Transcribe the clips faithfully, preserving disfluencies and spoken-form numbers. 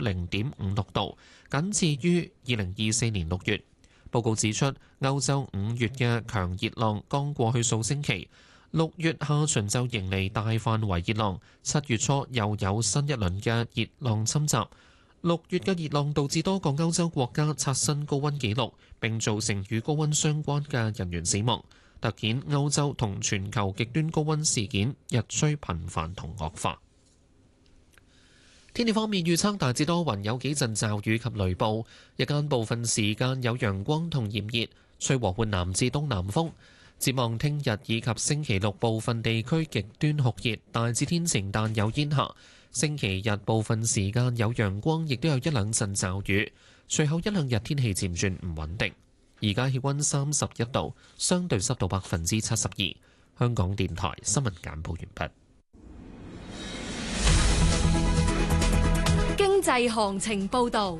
零點五六度，僅次於二零二四年六月。報告指出，歐洲五月嘅強熱浪剛過去數星期，六月下旬就迎嚟大範圍熱浪，七月初又有新一輪嘅熱浪侵襲。六月嘅熱浪導致多個歐洲國家刷新高溫紀錄，並造成與高溫相關嘅人員死亡，突顯歐洲同全球極端高溫事件日趨頻繁同惡化。天氣方面預測大致多雲，有幾陣驟雨及雷暴，日間部分時間有陽光同炎熱，吹和緩南至東南風。展望聽日以及星期六部分地區極端酷熱，大致天晴但有煙霞。星期日部分時間有陽光，亦都有一兩陣驟雨。隨後一兩日天氣漸轉唔穩定。而家氣溫三十一度，相對濕度百分之七十二。香港電台新聞簡報完畢。 經濟行情報導。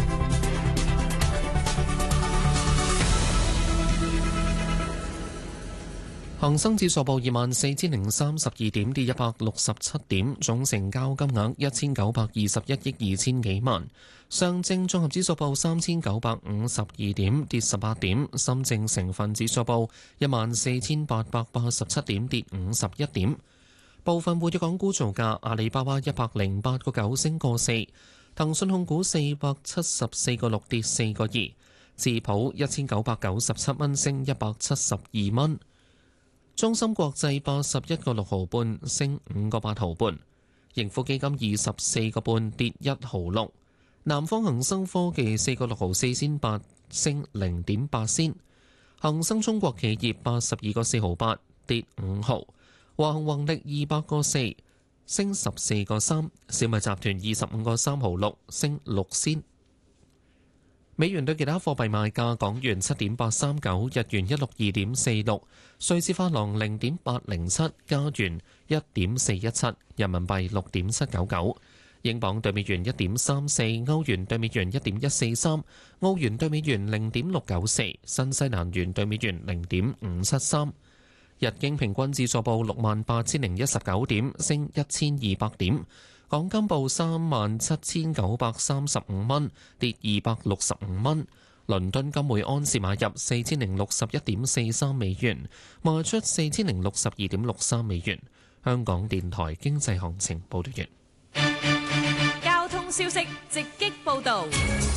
恒生指數報二萬四千零三十二點，跌一百六十七點，總成交金額一千九百二十一億二千幾萬。上證綜合指數報三千九百五十二點，跌十八點。深證成分指數報一萬四千八百八十七點，跌五十一點。部分活躍港股造價：阿里巴巴一百零八個九升個四，騰訊控股四百七十四個六跌四個二，智普一千九百九十七蚊升一百七十二蚊。中芯國際八十一個六毫半升五個八毫半，盈富基金二十四個半跌一毫六，南方恒生科技四個六毫四仙八升零點八仙，恒生中國企業八十二個四毫八跌五毫，華虹宏力二百個四升十四個三，小米集團二十五個三毫六升六仙。美元對其他貨幣賣價：港元七點八三九，日元一六二點四六，瑞士法郎零點八零七，加元一點四一七，人民幣六點七九九，英鎊對美元一點三四，歐元對美元一點一四三，澳元對美元零點六九四，新西蘭元對美元零點五七三。日經平均指數報六萬八千零一十九點，升一千二百點。港金報三萬七千九百三十五蚊，跌二百六十五蚊。倫敦金每安士買入四千零六十一點四三美元，賣出四千零六十二點六三美元。香港電台經濟行情報道完。 交通消息直擊報導。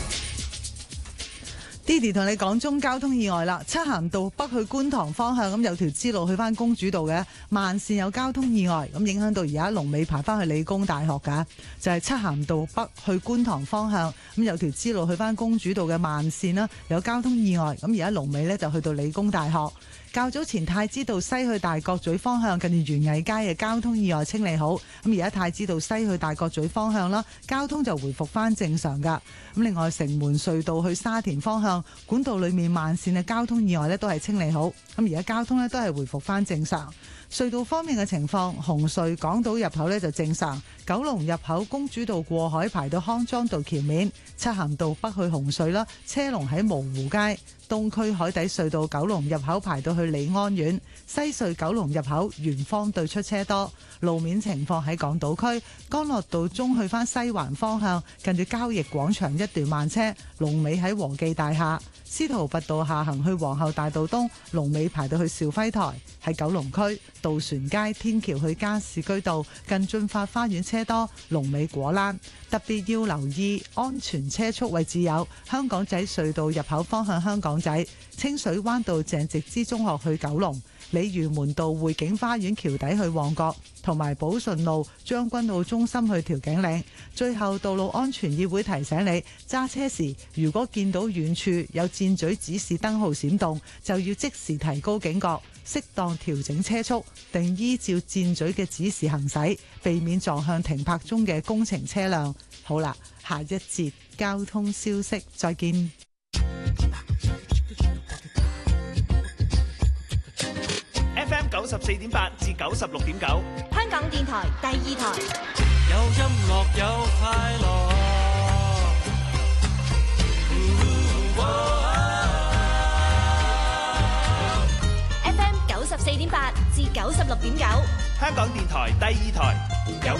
Didi 同你講中交通意外啦，漆咸道北去觀塘方向咁有條支路去翻公主道嘅慢線有交通意外，咁影響到而家龍尾排翻去理工大學㗎，就係漆咸道北去觀塘方向咁有條支路去翻公主道嘅慢線啦，有交通意外，咁而家龍尾呢就去到理工大學。較早前太子道西去大角咀方向近住園藝街嘅交通意外清理好，咁而家太子道西去大角咀方向啦，交通就回復翻正常噶。咁另外城門隧道去沙田方向管道裏面慢線嘅交通意外咧都係清理好，咁而家交通咧都係回復翻正常。隧道方面嘅情況，紅隧港島入口呢就正常，九龍入口公主道過海排到康莊道橋面，漆咸道北去紅隧啦，車龍喺蕪湖街。東區海底隧道九龍入口排到去利安苑，西隧九龍入口圓方對出車多。路面情況喺港島區，干諾道中去返西環方向，近住交易廣場一段慢車，龍尾喺和記大廈。司徒拔道下行去皇后大道東，龍尾排到去兆輝台。喺九龍區，渡船街天橋去加士居道近駿發花園車多，龍尾果欄。特別要留意安全車速位置有香港仔隧道入口方向香港仔、清水灣道鄭植之中學去九龍、鯉魚門道匯景花園橋底去旺角，同埋寶順路將軍澳中心去調景嶺。最後，道路安全議會提醒你，揸車時如果見到遠處有箭嘴指示燈號閃動，就要即時提高警覺，適當調整車速，並依照箭嘴嘅指示行駛，避免撞向停泊中嘅工程車輛。好啦，下一節交通消息，再見。 F M 九十四點八至九十六點九， 香港電台第二台。 有音樂有快樂。 F M 九十四點八至九十六點九， 香港電台第二台有